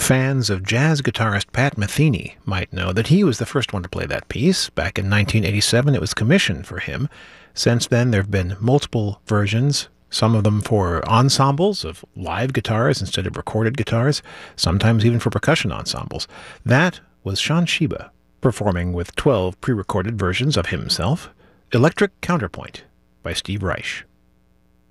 Fans of jazz guitarist Pat Metheny might know that he was the first one to play that piece. Back in 1987, it was commissioned for him. Since then, there have been multiple versions, some of them for ensembles of live guitars instead of recorded guitars, sometimes even for percussion ensembles. That was Shawn Sheba, performing with 12 pre-recorded versions of himself, Electric Counterpoint by Steve Reich.